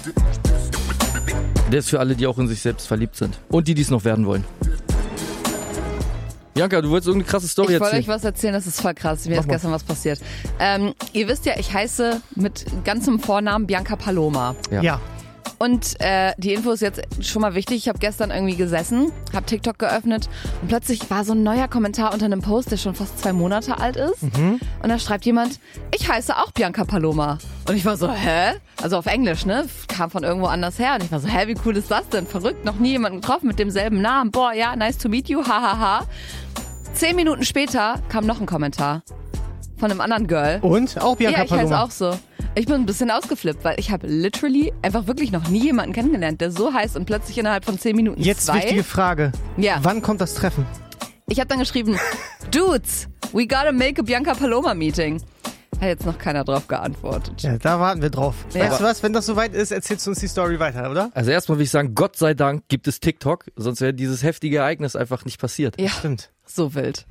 Der ist für alle, die auch in sich selbst verliebt sind. Und die es noch werden wollen. Bianca, du wolltest irgendeine krasse Story erzählen. Ich wollte euch was erzählen, das ist voll krass. Mir ist gestern was passiert. Ihr wisst ja, ich heiße mit ganzem Vornamen Bianca Paloma. Ja. Und die Info ist jetzt schon mal wichtig. Ich habe gestern irgendwie gesessen, habe TikTok geöffnet und plötzlich war so ein neuer Kommentar unter einem Post, der schon fast 2 Monate alt ist. Und da schreibt jemand, ich heiße auch Bianca Paloma. Und ich war so, hä? Also auf Englisch, ne? Kam von irgendwo anders her. Und ich war so, hä, wie cool ist das denn? Verrückt, noch nie jemanden getroffen mit demselben Namen. Boah, ja, nice to meet you, hahaha. 10 Minuten später kam noch ein Kommentar von einem anderen Girl. Und? Auch Bianca Paloma? Ja, ich heiße auch so. Ich bin ein bisschen ausgeflippt, weil ich habe literally einfach wirklich noch nie jemanden kennengelernt, der so heißt und plötzlich innerhalb von 10 Minuten Jetzt 2. wichtige Frage. Ja. Wann kommt das Treffen? Ich habe dann geschrieben, Dudes, we gotta make a Bianca Paloma Meeting. Hat jetzt noch keiner drauf geantwortet. Ja, da warten wir drauf. Ja. Weißt du was, wenn das soweit ist, erzählst du uns die Story weiter, oder? Also erstmal will ich sagen, Gott sei Dank gibt es TikTok, sonst wäre dieses heftige Ereignis einfach nicht passiert. Ja, Stimmt. so wild.